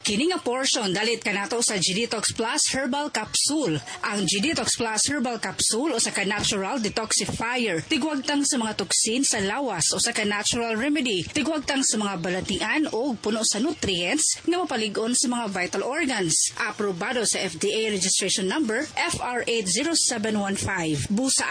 Kini nga portion dalit kanato sa G-Detox Plus Herbal Capsule. Ang G-Detox Plus Herbal Capsule o sa natural detoxifier. Tigwagtang sa mga toksin sa lawas o sa natural remedy. Tigwagtang sa mga balatian o puno sa nutrients nga mapalig-on sa mga vital organs. Aprobado sa FDA registration number FR80715. Busa